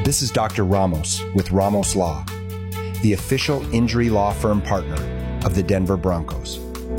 This is Dr. Ramos with Ramos Law, the official injury law firm partner of the Denver Broncos.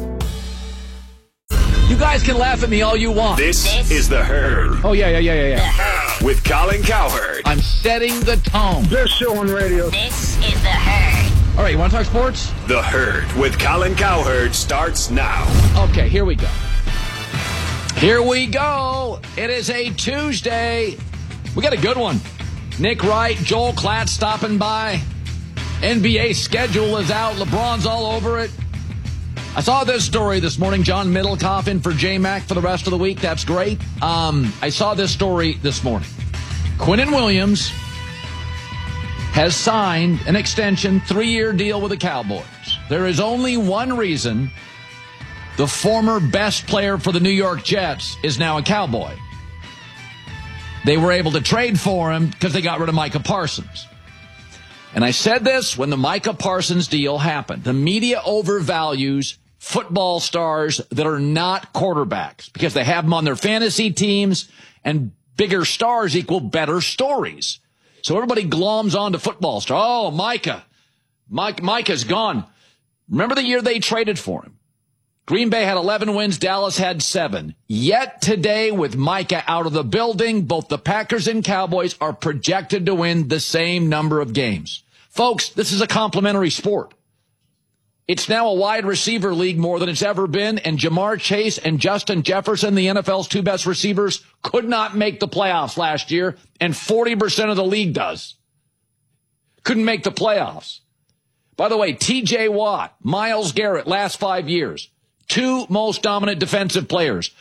You guys can laugh at me all you want. This is The Herd. Oh, yeah. The Herd. With Colin Cowherd. I'm setting the tone. Best show on radio. This is The Herd. All right, you want to talk sports? The Herd with Colin Cowherd starts now. Okay, here we go. Here we go. It is a Tuesday. We got a good one. Nick Wright, Joel Klatt stopping by. NBA schedule is out. LeBron's all over it. I saw this story this morning. John Middlecoff in for J-Mac for the rest of the week. That's great. I saw this story this morning. Quinnen Williams has signed an extension, 3-year deal with the Cowboys. There is only one reason the former best player for the New York Jets is now a Cowboy. They were able to trade for him because they got rid of Micah Parsons. And I said this when the Micah Parsons deal happened. The media overvalues football stars that are not quarterbacks because they have them on their fantasy teams, and bigger stars equal better stories. So everybody gloms onto football stars. Oh, Micah's gone. Remember the year they traded for him? Green Bay had 11 wins. Dallas had 7. Yet today, with Micah out of the building, both the Packers and Cowboys are projected to win the same number of games. Folks, this is a complementary sport. It's now a wide receiver league more than it's ever been, and Jamar Chase and Justin Jefferson, the NFL's 2 best receivers, could not make the playoffs last year, and 40% of the league does. Couldn't make the playoffs. By the way, T.J. Watt, Myles Garrett, last 5 years. 2 most dominant defensive players,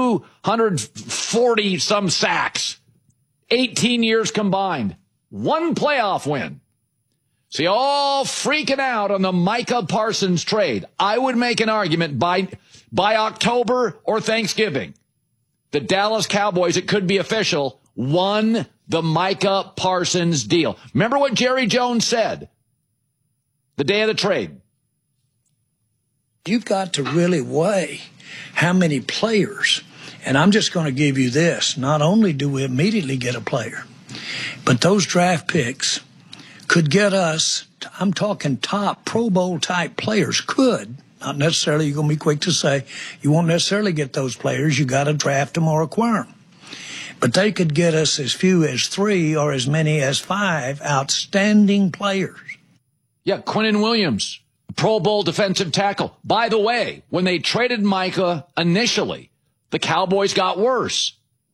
240-some sacks, 18 years combined, 1 playoff win. See, all freaking out on the Micah Parsons trade. I would make an argument by October or Thanksgiving, the Dallas Cowboys, it could be official, won the Micah Parsons deal. Remember what Jerry Jones said the day of the trade? You've got to really weigh how many players, and I'm just going to give you this. Not only do we immediately get a player, but those draft picks could get us, I'm talking top Pro Bowl type players, could. Not necessarily, you're going to be quick to say, you won't necessarily get those players. You got to draft them or acquire them. But they could get us as few as 3 or as many as 5 outstanding players. Yeah, Quinnen Williams, Pro Bowl defensive tackle. By the way, when they traded Micah initially, the Cowboys got worse.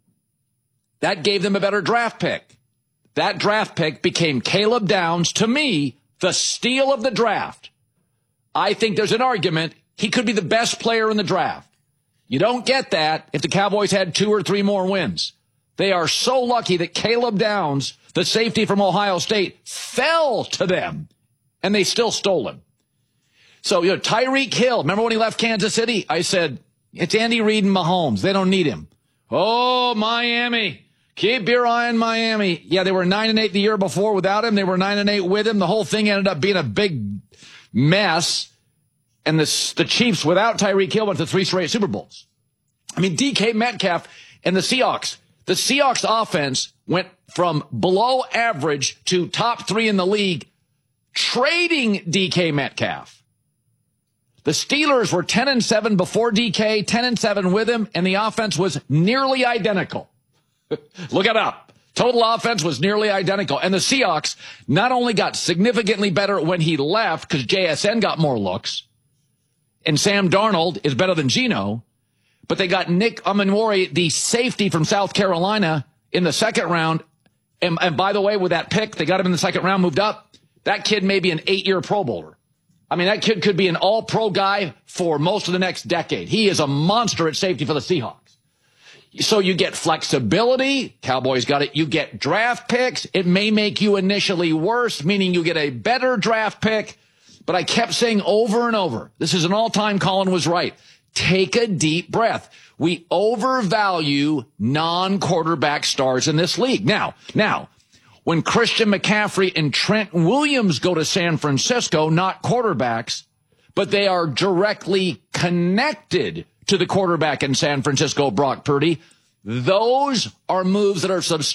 That gave them a better draft pick. That draft pick became Caleb Downs, to me, the steal of the draft. I think there's an argument he could be the best player in the draft. You don't get that if the Cowboys had 2 or 3 more wins. They are so lucky that Caleb Downs, the safety from Ohio State, fell to them, and they still stole him. So, Tyreek Hill, remember when he left Kansas City? I said, it's Andy Reid and Mahomes. They don't need him. Oh, Miami. Keep your eye on Miami. Yeah, they were 9-8 the year before without him. They were 9-8 with him. The whole thing ended up being a big mess. And the Chiefs, without Tyreek Hill, went to 3 straight Super Bowls. I mean, DK Metcalf and the Seahawks. The Seahawks offense went from below average to top 3 in the league, trading DK Metcalf. The Steelers were 10-7 before DK, 10-7 with him, and the offense was nearly identical. Look it up. Total offense was nearly identical. And the Seahawks not only got significantly better when he left because JSN got more looks, and Sam Darnold is better than Geno, but they got Nick Amanwari, the safety from South Carolina, in the 2nd round. And by the way, with that pick, they got him in the 2nd round, moved up. That kid may be an 8-year Pro Bowler. I mean, that kid could be an all-pro guy for most of the next decade. He is a monster at safety for the Seahawks. So you get flexibility. Cowboys got it. You get draft picks. It may make you initially worse, meaning you get a better draft pick. But I kept saying over and over, this is an all-time Colin was right. Take a deep breath. We overvalue non-quarterback stars in this league. Now, when Christian McCaffrey and Trent Williams go to San Francisco, not quarterbacks, but they are directly connected to the quarterback in San Francisco, Brock Purdy, those are moves that are substantial.